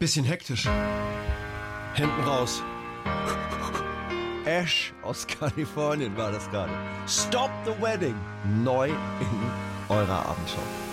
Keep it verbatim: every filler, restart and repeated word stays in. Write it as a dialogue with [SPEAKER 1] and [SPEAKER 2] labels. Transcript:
[SPEAKER 1] Bisschen hektisch. Hinten raus. Ash aus Kalifornien war das gerade. Stop the Wedding. Neu in eurer Abendschau.